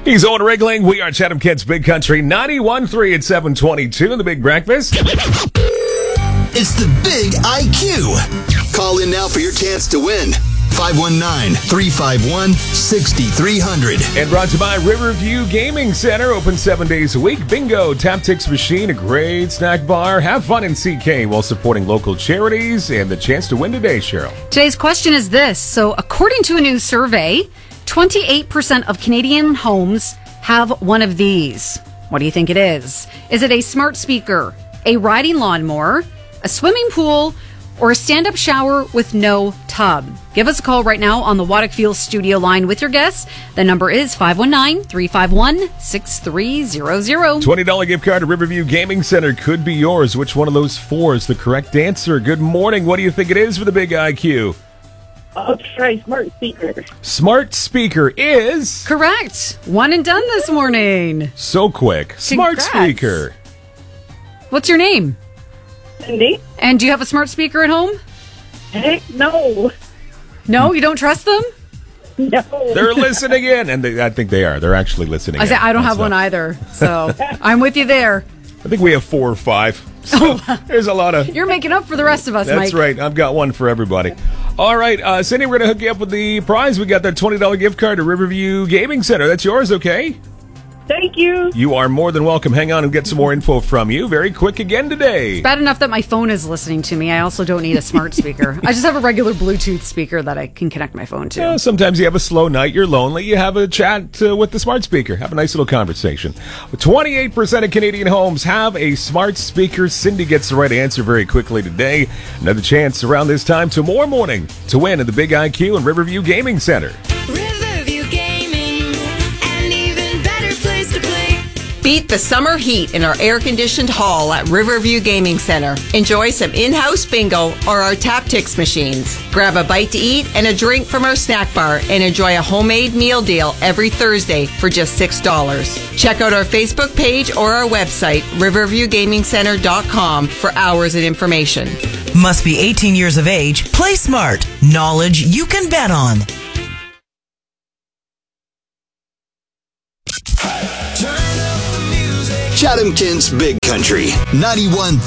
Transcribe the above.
He's Owen Rigling. We are Chatham Kids Big Country 91.3 at 7:22 in the Big Breakfast. It's the Big IQ. Call in now for your chance to win. 519-351-6300. And brought to you by Riverview Gaming Center. Open 7 days a week. Bingo, Tactics Machine, a great snack bar. Have fun in CK while supporting local charities. And the chance to win today, Cheryl. Today's question is this. So according to a new survey, 28% of Canadian homes have one of these. What do you think it is? Is it a smart speaker, a riding lawnmower, a swimming pool, or a stand-up shower with no tub? Give us a call right now on the Waddick Fuel studio line with your guess. The number is 519-351-6300. $20 gift card to Riverview Gaming Center could be yours. Which one of those four is the correct answer? Good morning. What do you think it is for the Big IQ? I'll try smart speaker. Smart speaker is... Correct. One and done this morning. So quick. Smart Congrats. speaker. What's your name? Cindy? And do you have a smart speaker at home? Heck no. No, you don't trust them? No. They're listening in. And I think they are. They're actually listening I in. say I don't have one either. So I'm with you there. I think we have 4 or 5. So there's a lot of... You're making up for the rest of us, That's Mike. right. I've got one for everybody. All right, Cindy, we're going to hook you up with the prize. We got that $20 gift card to Riverview Gaming Center. That's yours, okay? Thank you. You are more than welcome. Hang on and get some more info from you. Very quick again today. Bad enough that my phone is listening to me. I also don't need a smart speaker. I just have a regular Bluetooth speaker that I can connect my phone to. Sometimes you have a slow night, you're lonely, you have a chat with the smart speaker. Have a nice little conversation. 28% of Canadian homes have a smart speaker. Cindy gets the right answer very quickly today. Another chance around this time tomorrow morning to win at the Big IQ and Riverview Gaming Center. Riverview Gaming, an even better place to play. Beat the summer heat in our air-conditioned hall at Riverview Gaming Center. Enjoy some in-house bingo or our Tactics machines. Grab a bite to eat and a drink from our snack bar and enjoy a homemade meal deal every Thursday for just $6. Check out our Facebook page or our website, riverviewgamingcenter.com, for hours and information. Must be 18 years of age. Play smart. Knowledge you can bet on. Chatham Kids Big Country 91.3